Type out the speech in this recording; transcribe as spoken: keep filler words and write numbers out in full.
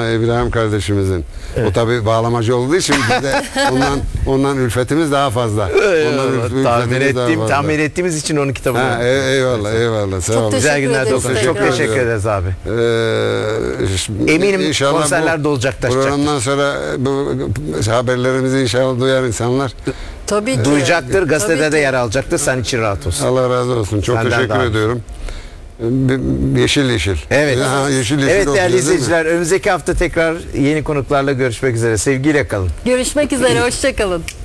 İbrahim kardeşimizin. Evet. O tabi bağlamacı olduğu için bizde ondan ondan ülfetimiz daha fazla. Ondan ülf- tahmin ülfetimiz daha ettiğim, fazla. tahmin ettiğimiz için onun kitabını. Ha, e- eyvallah eyvallah. Sağ Çok olun. Güzel Teşekkür günler ederiz doktor. Çok tekrar. teşekkür ederiz abi. Ee, Eminim inşallah konserler bu de olacaklaşacaktır. Programdan sonra bu haberlerimizi inşallah duyar insanlar. Tabii ki. Duyacaktır, gazetede Tabii de ki. yer alacaktır. Sen için rahat olsun. Allah razı olsun. Çok Senden teşekkür daha. ediyorum. Ee, Yeşil yeşil. Evet. Ha, yeşil yeşil Evet değerli okuyacağız, değil mi? izleyiciler, önümüzdeki hafta tekrar yeni konuklarla görüşmek üzere. Sevgiyle kalın. Görüşmek üzere. Hoşça kalın.